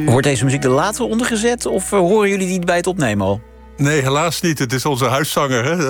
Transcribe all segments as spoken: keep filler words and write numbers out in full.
Wordt deze muziek er later ondergezet of uh, horen jullie die bij het opnemen al? Nee, helaas niet. Het is onze huiszanger, hè?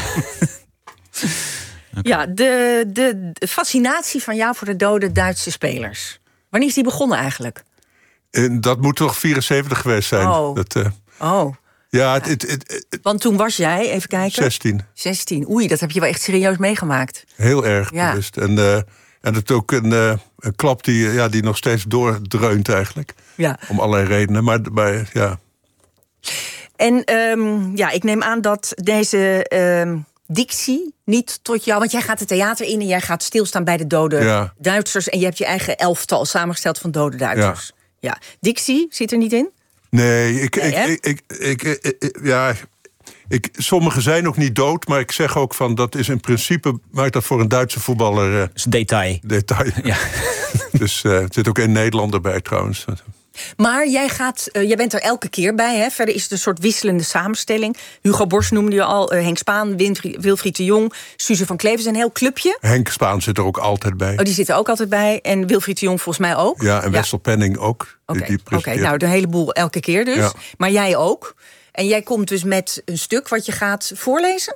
Okay. Ja, de, de, de fascinatie van jou voor de dode Duitse spelers. Wanneer is die begonnen eigenlijk? En dat moet toch vierenzeventig geweest zijn. Oh. Dat, uh, oh. Ja, het, het, het, het, Want toen was jij, even kijken... zestien. zestien. Oei, dat heb je wel echt serieus meegemaakt. Heel erg ja. bewust. En, uh, en het ook een, uh, een klap die, ja, die nog steeds doordreunt eigenlijk. Ja. Om allerlei redenen. Maar, maar ja... En um, ja, ik neem aan dat deze um, dictie niet tot jou... Want jij gaat het theater in en jij gaat stilstaan bij de dode ja. Duitsers... en je hebt je eigen elftal samengesteld van dode Duitsers. Ja. ja. Dictie zit er niet in? Nee, ik... Nee, ik, ik, ik, ik, ik, ik ja, ik, sommigen zijn ook niet dood, maar ik zeg ook van... dat is in principe, maakt dat voor een Duitse voetballer... Uh, dat is detail. Detail. Ja. Dus uh, er zit ook een Nederlander bij trouwens... Maar jij, gaat, uh, jij bent er elke keer bij. Hè? Verder is het een soort wisselende samenstelling. Hugo Borst noemde je al, uh, Henk Spaan, Wilfried de Jong... Suze van Klevers, een heel clubje. Henk Spaan zit er ook altijd bij. Oh, die zit er ook altijd bij. En Wilfried de Jong volgens mij ook. Ja, en Wessel ja. Penning ook. Oké, okay. okay, nou, een heleboel elke keer dus. Ja. Maar jij ook. En jij komt dus met een stuk wat je gaat voorlezen?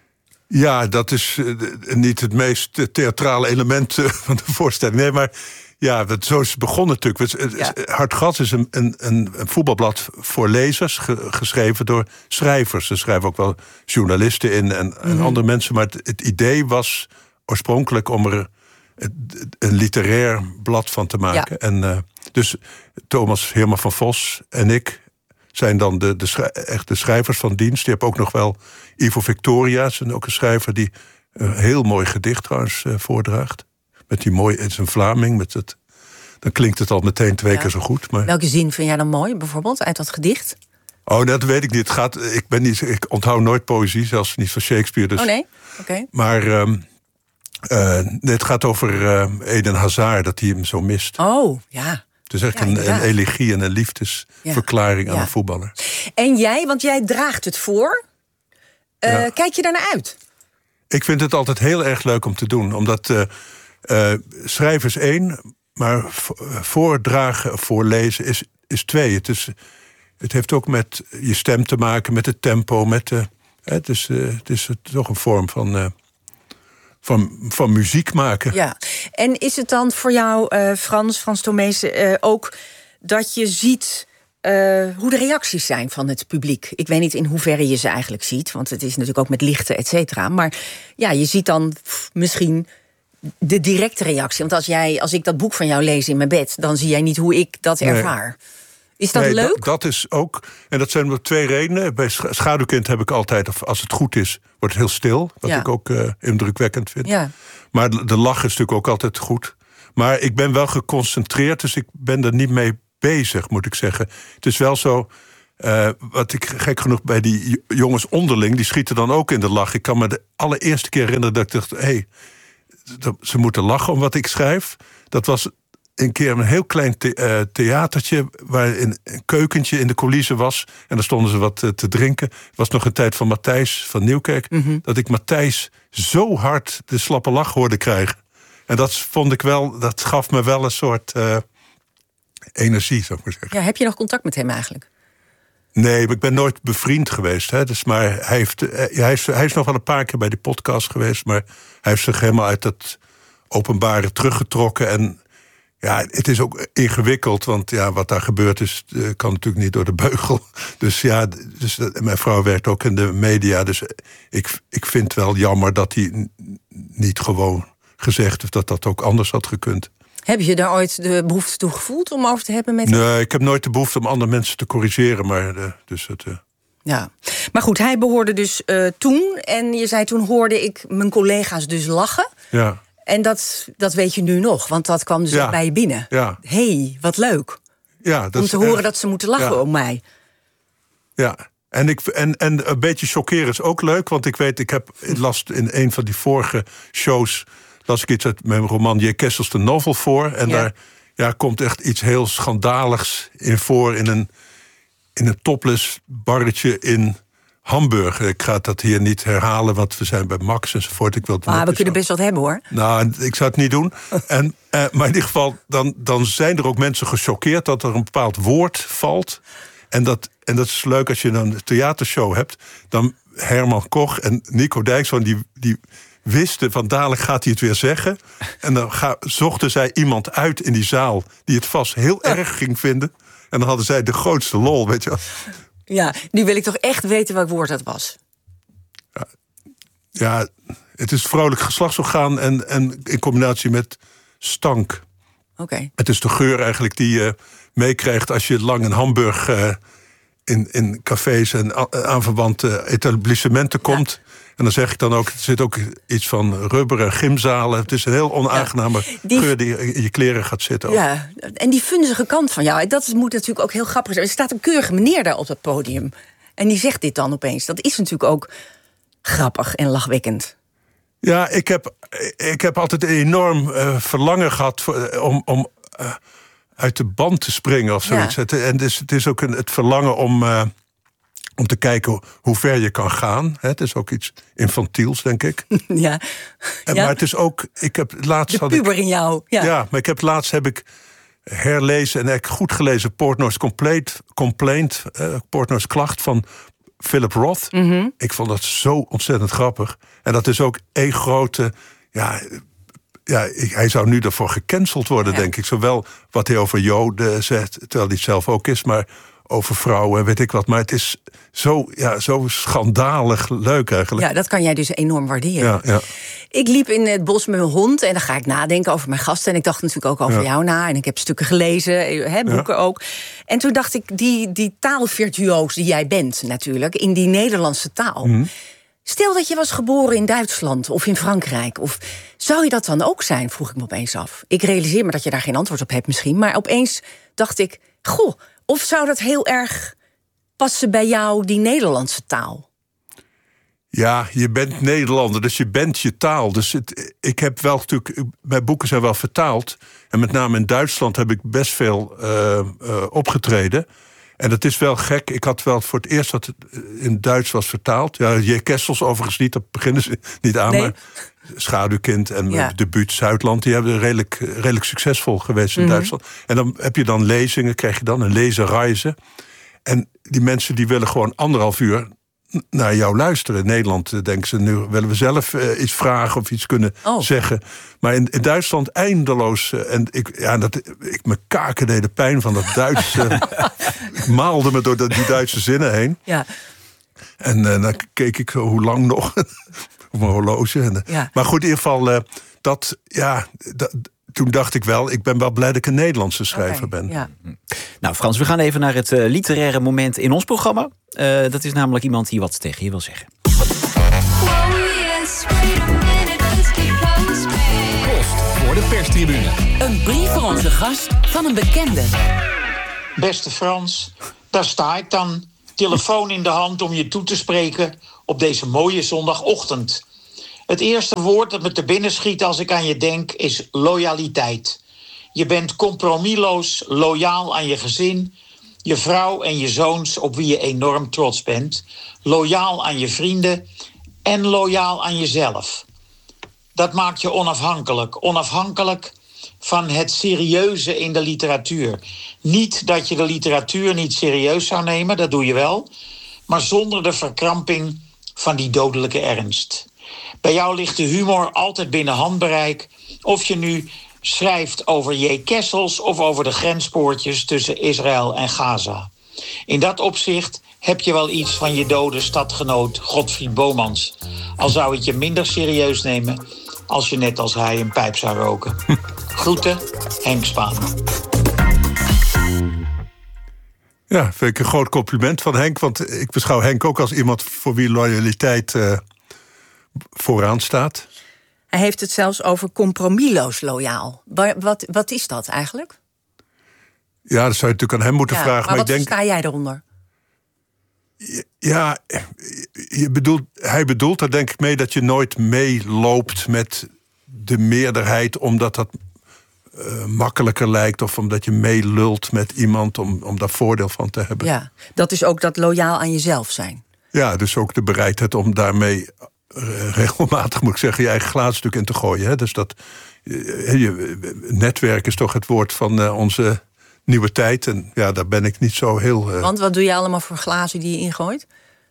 Ja, dat is uh, niet het meest theatrale element uh, van de voorstelling. Nee, maar... Ja, dat, zo is het begonnen natuurlijk. Ja. Hartgras is een, een, een voetbalblad voor lezers, ge, geschreven door schrijvers. Er schrijven ook wel journalisten in en, mm-hmm. en andere mensen. Maar het, het idee was oorspronkelijk om er een literair blad van te maken. Ja. En, uh, dus Thomas Herman van Vos en ik zijn dan de, de, schrij, echt de schrijvers van dienst. Die hebben ook nog wel Ivo Victoria's, en ook een schrijver die een heel mooi gedicht trouwens uh, voordraagt. Met die mooie, het is een Vlaming, met het, dan klinkt het al meteen twee ja. keer zo goed. Maar... Welke zin vind jij dan mooi, bijvoorbeeld, uit dat gedicht? Oh, dat weet ik niet. Het gaat, ik, ben niet ik onthoud nooit poëzie, zelfs niet van Shakespeare. Dus. Oh nee? Oké. Okay. Maar um, uh, het gaat over uh, Eden Hazard, dat hij hem zo mist. Oh, ja. Het is echt ja, een, een elegie en een liefdesverklaring ja. aan ja. een voetballer. En jij, want jij draagt het voor. Uh, ja. Kijk je daarnaar uit? Ik vind het altijd heel erg leuk om te doen, omdat... Uh, Uh, schrijven is één, maar voordragen of voorlezen is, is twee. Het, is, het heeft ook met je stem te maken, met het tempo. Met de, het, is, uh, het is toch een vorm van, uh, van, van muziek maken. Ja. En is het dan voor jou, uh, Frans, Frans Tomezen, uh, ook dat je ziet... Uh, hoe de reacties zijn van het publiek? Ik weet niet in hoeverre je ze eigenlijk ziet, want het is natuurlijk ook met lichten, et cetera. Maar ja, je ziet dan pff, misschien... de directe reactie. Want als, jij, als ik dat boek van jou lees in mijn bed... dan zie jij niet hoe ik dat ervaar. Nee. Is dat nee, leuk? Dat, dat is ook... En dat zijn er twee redenen. Bij Schaduwkind heb ik altijd... of als het goed is, wordt het heel stil. Wat ja. ik ook uh, indrukwekkend vind. Ja. Maar de lach is natuurlijk ook altijd goed. Maar ik ben wel geconcentreerd... dus ik ben er niet mee bezig, moet ik zeggen. Het is wel zo... Uh, wat ik gek genoeg bij die jongens onderling... die schieten dan ook in de lach. Ik kan me de allereerste keer herinneren dat ik dacht... Hey, ze moeten lachen om wat ik schrijf. Dat was een keer een heel klein the- uh, theatertje... waar een, een keukentje in de coulissen was. En daar stonden ze wat uh, te drinken. Het was nog een tijd van Matthijs van Nieuwkerk... Mm-hmm. dat ik Matthijs zo hard de slappe lach hoorde krijgen. En dat vond ik wel, dat gaf me wel een soort uh, energie, zou ik maar zeggen. Ja, heb je nog contact met hem eigenlijk? Nee, ik ben nooit bevriend geweest. Hè. Dus, maar hij, heeft, hij, is, hij is nog wel een paar keer bij die podcast geweest... maar hij heeft zich helemaal uit het openbare teruggetrokken. En ja, het is ook ingewikkeld, want ja, wat daar gebeurd is... kan natuurlijk niet door de beugel. Dus ja, dus, mijn vrouw werkt ook in de media... dus ik, ik vind het wel jammer dat hij niet gewoon gezegd heeft... dat dat ook anders had gekund. Heb je daar ooit de behoefte toe gevoeld om over te hebben met hem? Nee, ik heb nooit de behoefte om andere mensen te corrigeren. Maar, uh, dus het, uh... ja. Maar goed, hij behoorde dus uh, toen. En je zei toen hoorde ik mijn collega's dus lachen. Ja. En dat, dat weet je nu nog, want dat kwam dus ja. bij je binnen. Ja. Hey, wat leuk. Ja, dat om te is horen echt... dat ze moeten lachen ja. om mij. Ja, en, ik, en, en een beetje chockeren is ook leuk. Want ik weet, ik heb last in een van die vorige shows... las ik iets uit mijn roman J. Kessels de Novel voor. En ja. daar ja, komt echt iets heel schandaligs in voor... in een, in een topless barretje in hamburger. Ik ga dat hier niet herhalen, want we zijn bij Max enzovoort. Ik wil het maar we kunnen best wat hebben, hoor. Nou, ik zou het niet doen. en, uh, maar in ieder geval, dan, dan zijn er ook mensen gechoqueerd dat er een bepaald woord valt. En dat, en dat is leuk als je dan een theatershow hebt. Dan Herman Koch en Nico Dijkshoorn, die, die wisten van dadelijk gaat hij het weer zeggen. En dan ga, zochten zij iemand uit in die zaal die het vast heel erg ging vinden. En dan hadden zij de grootste lol, weet je wel. Ja, nu wil ik toch echt weten welk woord dat was. Ja, ja, het is vrolijk geslachtsorgaan en, en in combinatie met stank. Oké. Okay. Het is de geur eigenlijk die je meekrijgt als je lang een hamburger uh, in, in cafés en aanverwante etablissementen komt. Ja. En dan zeg ik dan ook, er zit ook iets van rubber en gymzalen. Het is een heel onaangename ja, die, geur die in je kleren gaat zitten. Ja, en die vunzige kant van jou, dat moet natuurlijk ook heel grappig zijn. Er staat een keurige meneer daar op het podium. En die zegt dit dan opeens. Dat is natuurlijk ook grappig en lachwekkend. Ja, ik heb, ik heb altijd een enorm uh, verlangen gehad voor, om... om uh, uit de band te springen of zoiets. Ja. En het is, het is ook een, het verlangen om, uh, om te kijken hoe ver je kan gaan. Het is ook iets infantiels, denk ik. Ja. En, ja. Maar het is ook... Ik heb laatst de puber ik, in jou. Ja. ja, maar ik heb laatst heb ik herlezen en echt goed gelezen Portnoy's Complaint, complaint uh, Portnoy's Klacht van Philip Roth. Mm-hmm. Ik vond dat zo ontzettend grappig. En dat is ook één grote... Ja, Ja, hij zou nu daarvoor gecanceld worden, ja. denk ik. Zowel wat hij over Joden zegt, terwijl hij het zelf ook is... maar over vrouwen, weet ik wat. Maar het is zo, ja, zo schandalig leuk eigenlijk. Ja, dat kan jij dus enorm waarderen. Ja, ja. Ik liep in het bos met mijn hond en dan ga ik nadenken over mijn gasten. En ik dacht natuurlijk ook over ja. jou na. En ik heb stukken gelezen, hè, boeken ja. ook. En toen dacht ik, die, die taalvirtuoos die jij bent natuurlijk... in die Nederlandse taal... Mm-hmm. Stel dat je was geboren in Duitsland of in Frankrijk. Of zou je dat dan ook zijn, vroeg ik me opeens af. Ik realiseer me dat je daar geen antwoord op hebt misschien. Maar opeens dacht ik, goh, of zou dat heel erg passen bij jou, die Nederlandse taal? Ja, je bent Nederlander, dus je bent je taal. Dus het, ik heb wel natuurlijk, mijn boeken zijn wel vertaald. En met name in Duitsland heb ik best veel uh, uh, opgetreden. En dat is wel gek. Ik had wel voor het eerst dat het in Duits was vertaald. Ja, J. Kessels overigens niet, daar beginnen ze niet aan. Nee. Maar Schaduwkind en ja. debuut Zuidland... die hebben redelijk, redelijk succesvol geweest in mm-hmm. Duitsland. En dan heb je dan lezingen, krijg je dan een lezenreizen. En die mensen die willen gewoon anderhalf uur naar jou luisteren. In Nederland denken ze, nu willen we zelf uh, iets vragen of iets kunnen oh. zeggen. Maar in, in Duitsland eindeloos. Uh, en ik, ja, dat, ik, mijn kaken deden pijn van dat Duits. Uh, ik maalde me door die Duitse zinnen heen. Ja. En uh, dan keek ik hoe lang nog op mijn horloge. En, uh, ja. Maar goed, in ieder geval, uh, dat, ja... Dat, toen dacht ik wel, ik ben wel blij dat ik een Nederlandse schrijver okay, ben. Ja. Nou, Frans, we gaan even naar het uh, literaire moment in ons programma. Uh, dat is namelijk iemand die wat tegen je wil zeggen. Post voor de perstribune. Een brief voor onze gast van een bekende. Beste Frans, daar sta ik dan. Telefoon in de hand om je toe te spreken op deze mooie zondagochtend. Het eerste woord dat me te binnen schiet als ik aan je denk is loyaliteit. Je bent compromisloos loyaal aan je gezin, je vrouw en je zoons op wie je enorm trots bent. Loyaal aan je vrienden en loyaal aan jezelf. Dat maakt je onafhankelijk. Onafhankelijk van het serieuze in de literatuur. Niet dat je de literatuur niet serieus zou nemen, dat doe je wel. Maar zonder de verkramping van die dodelijke ernst. Bij jou ligt de humor altijd binnen handbereik. Of je nu schrijft over J. Kessels of over de grenspoortjes tussen Israël en Gaza. In dat opzicht heb je wel iets van je dode stadgenoot Godfried Bomans. Al zou het je minder serieus nemen als je net als hij een pijp zou roken. Groeten, Henk Spaan. Ja, vind ik een groot compliment van Henk. Want ik beschouw Henk ook als iemand voor wie loyaliteit uh, vooraan staat. Hij heeft het zelfs over compromisloos loyaal. Wat, wat is dat eigenlijk? Ja, dat zou je natuurlijk aan hem moeten ja, vragen. Maar, maar wat ik denk, sta jij eronder? Ja, je bedoelt, hij bedoelt daar denk ik mee dat je nooit meeloopt met de meerderheid, omdat dat uh, makkelijker lijkt, of omdat je meelult met iemand om, om daar voordeel van te hebben. Ja, dat is ook dat loyaal aan jezelf zijn. Ja, dus ook de bereidheid om daarmee uh, regelmatig, moet ik zeggen, je eigen glazenstuk in te gooien. Hè? Dus dat uh, je, netwerk is toch het woord van uh, onze nieuwe tijd. En ja, daar ben ik niet zo heel... Uh... Want wat doe je allemaal voor glazen die je ingooit?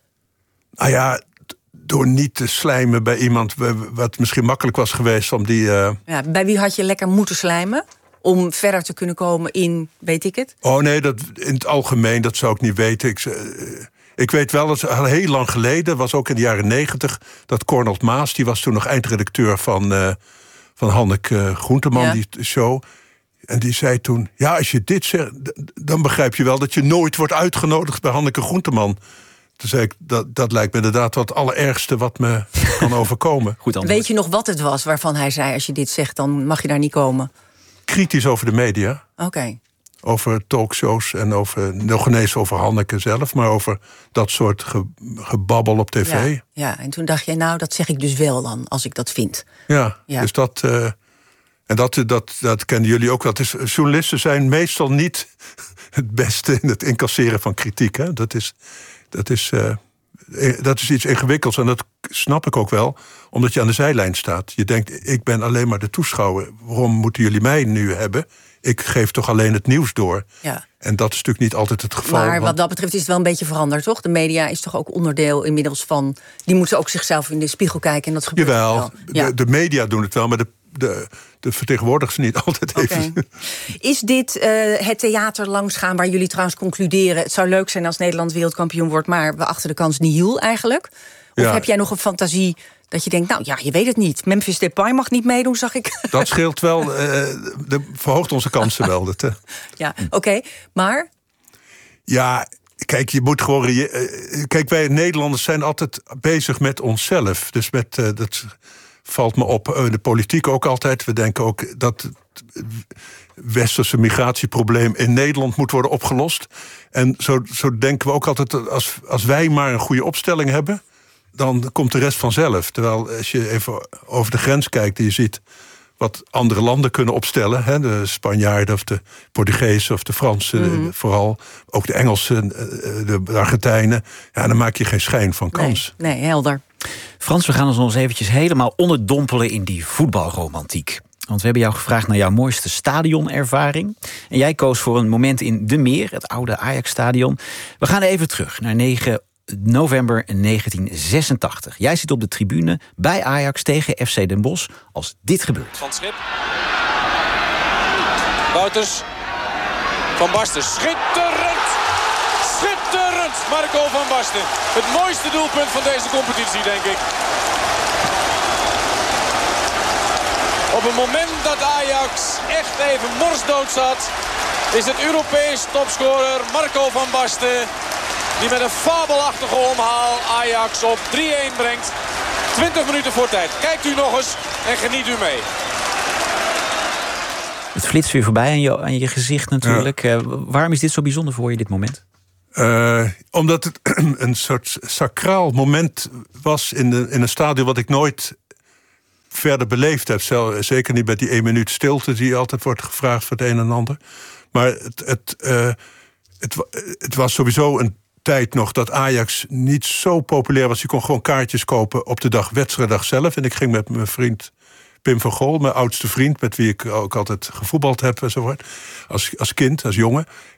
Nou ja, door niet te slijmen bij iemand wat misschien makkelijk was geweest om die... Uh... Ja, bij wie had je lekker moeten slijmen? Om verder te kunnen komen in, weet ik het? Oh nee, dat, in het algemeen, dat zou ik niet weten. Ik, uh, ik weet wel, dat al heel lang geleden, was ook in de jaren negentig... dat Cornald Maas, die was toen nog eindredacteur van, uh, van Hanneke Groenteman, ja. die show... En die zei toen, ja, als je dit zegt, dan begrijp je wel dat je nooit wordt uitgenodigd bij Hanneke Groenteman. Toen zei ik, dat, dat lijkt me inderdaad wat het allerergste wat me kan overkomen. Goed antwoord. Weet je nog wat het was waarvan hij zei, als je dit zegt, dan mag je daar niet komen? Kritisch over de media. Oké. Okay. Over talkshows en over, nog ineens over Hanneke zelf, maar over dat soort ge, gebabbel op tv. Ja, ja, en toen dacht je, nou, dat zeg ik dus wel dan, als ik dat vind. Ja, ja. dus dat... Uh, En dat, dat, dat kennen jullie ook wel. Is, journalisten zijn meestal niet het beste in het incasseren van kritiek. Hè? Dat, is, dat, is, uh, dat is iets ingewikkelds. En dat snap ik ook wel, omdat je aan de zijlijn staat. Je denkt, ik ben alleen maar de toeschouwer. Waarom moeten jullie mij nu hebben? Ik geef toch alleen het nieuws door. Ja. En dat is natuurlijk niet altijd het geval. Maar wat dat betreft is het wel een beetje veranderd, toch? De media is toch ook onderdeel inmiddels van... Die moeten ook zichzelf in de spiegel kijken en dat gebeurt Jawel, wel. Ja. De, de media doen het wel, maar de De, de vertegenwoordigers niet altijd even. Okay. Is dit uh, het theater langsgaan waar jullie trouwens concluderen... het zou leuk zijn als Nederland wereldkampioen wordt... maar we achten de kans nihil eigenlijk? Of ja. heb jij nog een fantasie dat je denkt... nou ja, je weet het niet. Memphis Depay mag niet meedoen, zag ik. Dat scheelt wel. Uh, de, verhoogt onze kansen wel. Dat, uh. Ja, oké. Okay. Maar? Ja, kijk, je moet gewoon... Uh, kijk, wij Nederlanders zijn altijd bezig met onszelf. Dus met... Uh, dat, valt me op, de politiek ook altijd. We denken ook dat het westerse migratieprobleem in Nederland moet worden opgelost. En zo, zo denken we ook altijd, als, als wij maar een goede opstelling hebben, dan komt de rest vanzelf. Terwijl als je even over de grens kijkt en je ziet wat andere landen kunnen opstellen, hè, de Spanjaarden of de Portugezen of de Fransen, mm-hmm. vooral ook de Engelsen, de Argentijnen, ja, dan maak je geen schijn van kans. Nee, nee, helder. Frans, we gaan ons nog eens eventjes helemaal onderdompelen in die voetbalromantiek. Want we hebben jou gevraagd naar jouw mooiste stadionervaring. En jij koos voor een moment in De Meer, het oude Ajax-stadion. We gaan even terug naar negen november negentien zesentachtig. Jij zit op de tribune bij Ajax tegen F C Den Bosch als dit gebeurt. Van Schip. Wouters. Van Basten. Schitterend! Schitterend! Marco van Basten. Het mooiste doelpunt van deze competitie, denk ik. Op het moment dat Ajax echt even morsdood zat, is het Europees topscorer Marco van Basten die met een fabelachtige omhaal Ajax op drie-een brengt. twintig minuten voor tijd. Kijkt u nog eens en geniet u mee. Het flitst weer voorbij aan je, aan je gezicht natuurlijk. Ja. Uh, waarom is dit zo bijzonder voor je, dit moment? Uh, omdat het een soort sacraal moment was in, de, in een stadion wat ik nooit verder beleefd heb. Zeker niet met die één minuut stilte die altijd wordt gevraagd voor het een en ander. Maar het, het, uh, het, het was sowieso een tijd nog dat Ajax niet zo populair was. Je kon gewoon kaartjes kopen op de dag wedstrijddag zelf. En ik ging met mijn vriend Pim van Gool, mijn oudste vriend, met wie ik ook altijd gevoetbald heb enzovoort, als, als kind, als jongen.